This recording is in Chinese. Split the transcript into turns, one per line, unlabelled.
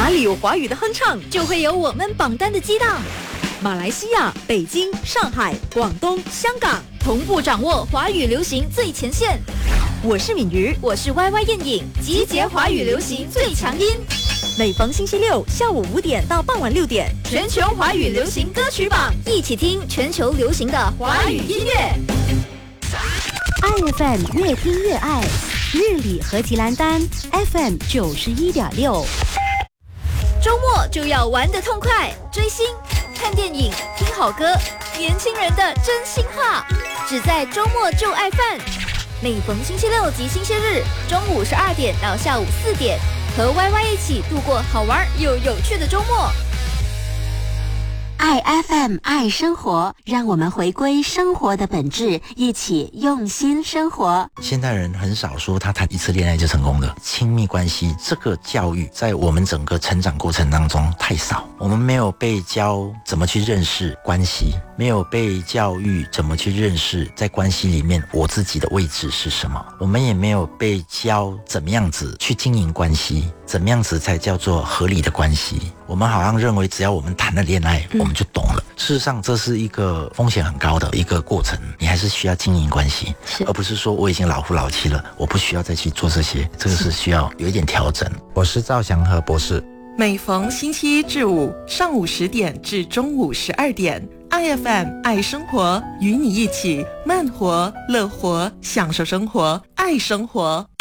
里有华语的哼唱，
就会有我们榜单的激荡。
马来西亚、北京、上海、广东、香港
同步掌握华语流行最前线。
我是敏瑜，
我是 YY 燕颖，集结华语流行最强音。
每逢星期六下午5点到傍晚6点，
全球华语流行歌曲榜，一起听全球流行的华语音乐。
iFM 越听越爱，日里和吉兰丹 FM 91.6。
周末就要玩得痛快，追星、看电影、听好歌，年轻人的真心话，只在周末就爱饭。每逢星期六及星期日，中午12点到下午4点，和 YY 一起度过好玩又有趣的周末。
爱 FM 爱生活，让我们回归生活的本质，一起用心生活。
现代人很少说他谈一次恋爱就成功的，亲密关系这个教育在我们整个成长过程当中太少，我们没有被教怎么去认识关系，没有被教育怎么去认识在关系里面我自己的位置是什么，我们也没有被教怎么样子去经营关系，怎么样子才叫做合理的关系。我们好像认为只要我们谈了恋爱，我们就懂了。事实上这是一个风险很高的一个过程，你还是需要经营关系，而不是说我已经老夫老妻了，我不需要再去做这些，这个是需要有一点调整。我是赵祥和博士。
每逢星期一至五上午10点至中午12点，iFM 爱生活，与你一起慢活乐活，享受生活，爱生活。